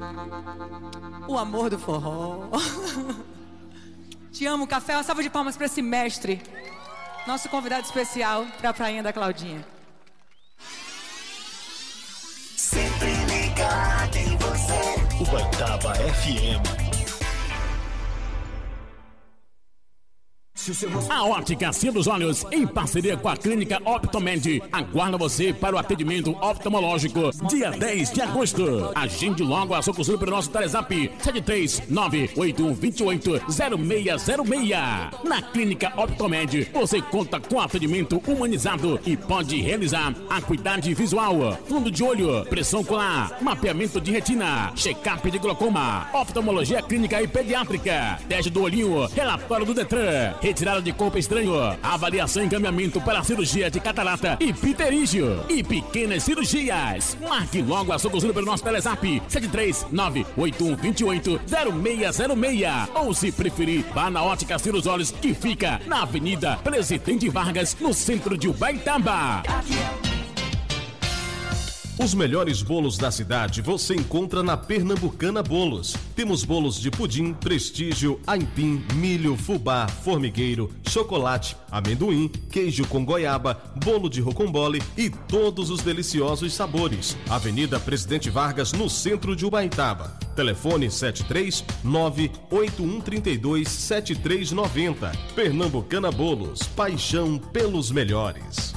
O amor do forró. Te amo, café. Uma salva de palmas para esse mestre. Nosso convidado especial para a prainha da Claudinha. Sempre ligado em você. Ubaitaba FM. A Ótica Cia dos Olhos, em parceria com a Clínica Optomed, aguarda você para o atendimento oftalmológico dia 10 de agosto. Agende logo a sua consulta pelo nosso Telezap 73981280606. Na Clínica Optomed, você conta com atendimento humanizado e pode realizar acuidade visual, fundo de olho, pressão ocular, mapeamento de retina, check-up de glaucoma, oftalmologia clínica e pediátrica, teste do olhinho, relatório do Detran, retirada de corpo estranho, avaliação e encaminhamento para cirurgia de catarata e pterígio e pequenas cirurgias. Marque logo a sua consulta pelo nosso Telezap 73981280606. Ou, se preferir, vá na Ótica Cia dos Olhos, que fica na Avenida Presidente Vargas, no centro de Ubaitaba. Os melhores bolos da cidade você encontra na Pernambucana Bolos. Temos bolos de pudim, prestígio, aipim, milho, fubá, formigueiro, chocolate, amendoim, queijo com goiaba, bolo de rocambole e todos os deliciosos sabores. Avenida Presidente Vargas, no centro de Ubaitaba. Telefone 73981327390. Pernambucana Bolos, paixão pelos melhores.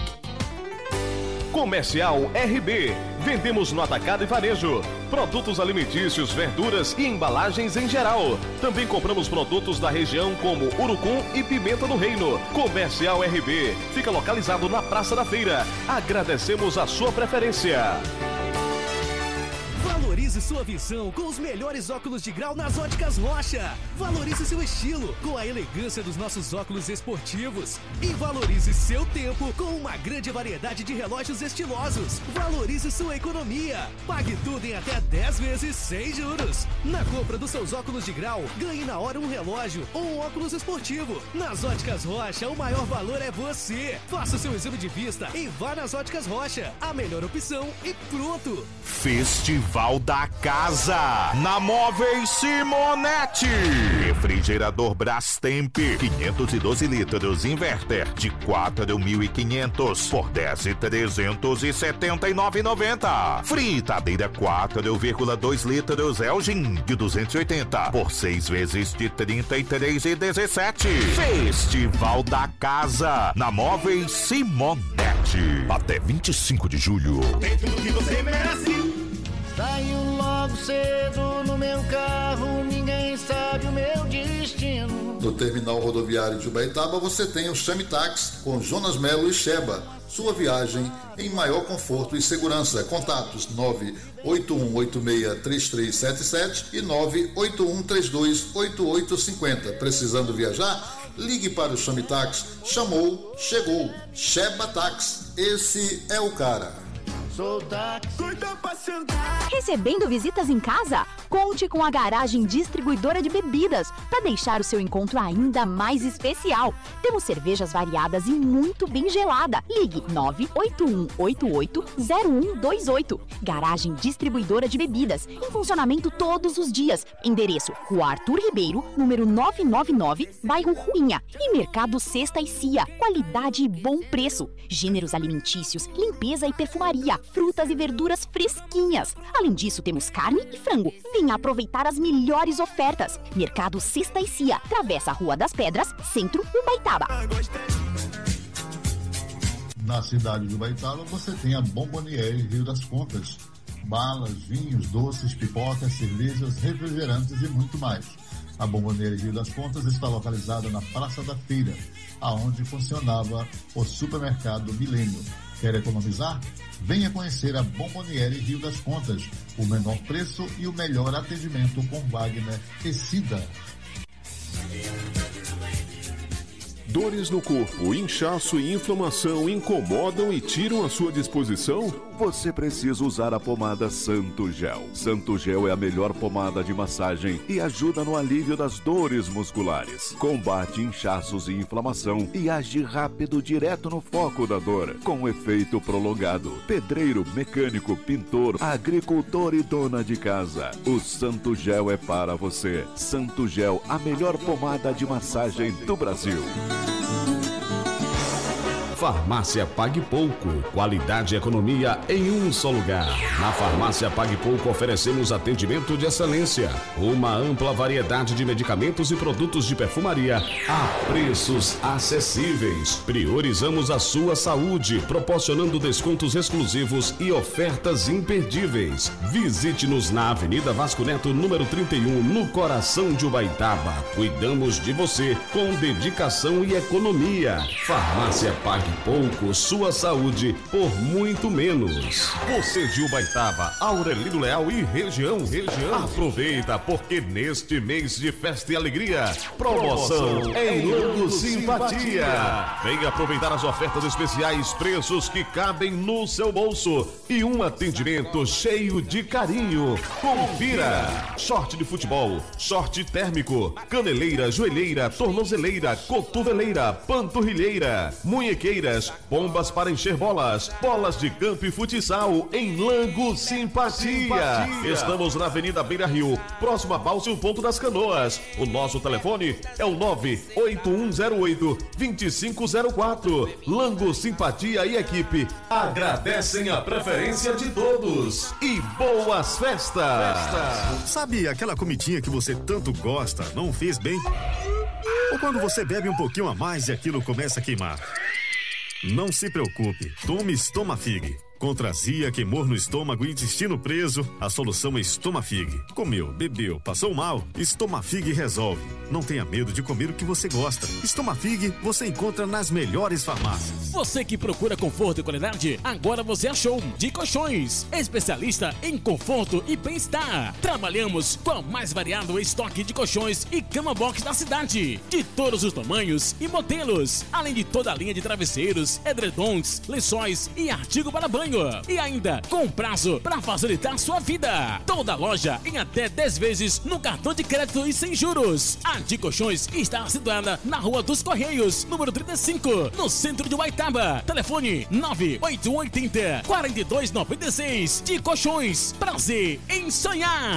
Comercial RB. Vendemos no atacado e varejo. Produtos alimentícios, verduras e embalagens em geral. Também compramos produtos da região como urucum e pimenta do reino. Comercial RB. Fica localizado na Praça da Feira. Agradecemos a sua preferência. Valorize sua visão com os melhores óculos de grau nas Óticas Rocha. Valorize seu estilo com a elegância dos nossos óculos esportivos. E valorize seu tempo com uma grande variedade de relógios estilosos. Valorize sua economia. Pague tudo em até 10 vezes sem juros. Na compra dos seus óculos de grau, ganhe na hora um relógio ou um óculos esportivo. Nas Óticas Rocha, o maior valor é você. Faça o seu exame de vista e vá nas Óticas Rocha. A melhor opção e pronto. Festival da Casa na Móveis Simonetti. Refrigerador Brastemp 512 litros inverter de 4.500 por 10.379,90. Fritadeira 4,2 litros Elgin de 280 por 6 vezes de 33,17. Festival da Casa na Móveis Simonetti até 25 de julho. Tem tudo que você merece. Saio logo cedo no meu carro, ninguém sabe o meu destino. No terminal rodoviário de Ubaitaba você tem o Chame Táxi com Jonas Melo e Sheba. Sua viagem em maior conforto e segurança. Contatos 981863377 e 981328850. Precisando viajar? Ligue para o Chame Táxi. Chamou, chegou. Sheba Táxi. Esse é o cara. Recebendo visitas em casa? Conte com a Garagem Distribuidora de Bebidas para deixar o seu encontro ainda mais especial. Temos cervejas variadas e muito bem gelada. Ligue 981880128. Garagem Distribuidora de Bebidas, em funcionamento todos os dias. Endereço: Rua Arthur Ribeiro, número 999, bairro Ruinha. E Mercado Cesta e Cia. Qualidade e bom preço. Gêneros alimentícios, limpeza e perfumaria. Frutas e verduras fresquinhas. Além disso, temos carne e frango. Venha aproveitar as melhores ofertas. Mercado Cesta e Cia, Travessa Rua das Pedras, Centro, Ubaitaba. Na cidade de Ubaitaba você tem a Bomboniere Rio das Contas. Balas, vinhos, doces, pipocas, cervejas, refrigerantes e muito mais. A Bomboniere Rio das Contas está localizada na Praça da Feira, aonde funcionava o supermercado Milênio. Quer economizar? Venha conhecer a Bomboniere Rio das Contas. O menor preço e o melhor atendimento com Wagner Tecida. Dores no corpo, inchaço e inflamação incomodam e tiram a sua disposição? você precisa usar a pomada Santo Gel. Santo Gel é a melhor pomada de massagem e ajuda no alívio das dores musculares. Combate inchaços e inflamação e age rápido direto no foco da dor, com efeito prolongado. Pedreiro, mecânico, pintor, agricultor e dona de casa. O Santo Gel é para você. Santo Gel, a melhor pomada de massagem do Brasil. Farmácia Pague Pouco, qualidade e economia em um só lugar. Na Farmácia Pague Pouco oferecemos atendimento de excelência, uma ampla variedade de medicamentos e produtos de perfumaria a preços acessíveis. Priorizamos a sua saúde, proporcionando descontos exclusivos e ofertas imperdíveis. Visite-nos na Avenida Vasco Neto, número 31, no coração de Ubaitaba. Cuidamos de você com dedicação e economia. Farmácia Pague Pouco, sua saúde por muito menos. Você de Ubaitaba, Aurelino Leal e região. Aproveita, porque neste mês de festa e alegria, promoção em Lango Simpatia. Venha aproveitar as ofertas especiais, preços que cabem no seu bolso e um atendimento cheio de carinho. Confira: short de futebol, short térmico, caneleira, joelheira, tornozeleira, cotoveleira, panturrilheira, munhequeira, bombas para encher bolas, bolas de campo e futsal em Lango Simpatia. Estamos na Avenida Beira Rio, próximo a Balsam Ponto das Canoas. O nosso telefone é o 98108-2504. Lango Simpatia e equipe agradecem a preferência de todos e boas festas. Sabe aquela comidinha que você tanto gosta, não fez bem? Ou quando você bebe um pouquinho a mais e aquilo começa a queimar? Não se preocupe, tome Estomafig. Contra azia, queimor no estômago e intestino preso, a solução é Estomafig. Comeu, bebeu, passou mal? Estomafig resolve. Não tenha medo de comer o que você gosta. Estomafig você encontra nas melhores farmácias. Você que procura conforto e qualidade, agora você achou de Colchões, especialista em conforto e bem-estar. Trabalhamos com o mais variado estoque de colchões e cama box da cidade, de todos os tamanhos e modelos, além de toda a linha de travesseiros, edredons, lençóis e artigo para banho. E ainda com prazo para facilitar sua vida. Toda loja em até 10 vezes no cartão de crédito e sem juros. A de Colchões está situada na Rua dos Correios, número 35, no centro de Ubaitaba. Telefone 98180-4296. De Colchões, prazer em sonhar.